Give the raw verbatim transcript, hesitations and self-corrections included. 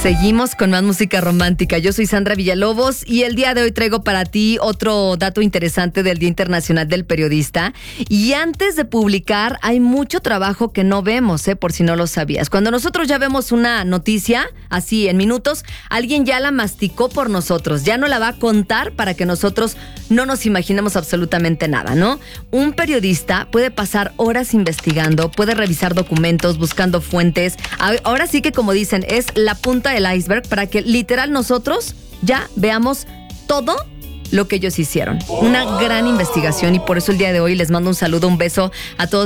Seguimos con más música romántica. Yo soy Sandra Villalobos y el día de hoy traigo para ti otro dato interesante del Día Internacional del Periodista. Y antes de publicar, hay mucho trabajo que no vemos, ¿eh? Por si no lo sabías. Cuando nosotros ya vemos una noticia, así en minutos, alguien ya la masticó por nosotros, ya no la va a contar para que nosotros no nos imaginemos absolutamente nada, ¿no? Un periodista puede pasar horas investigando, puede revisar documentos, buscando fuentes. Ahora sí que, como dicen, es la punta del iceberg para que literal nosotros ya veamos todo lo que ellos hicieron. Una gran investigación y por eso el día de hoy les mando un saludo, un beso a todos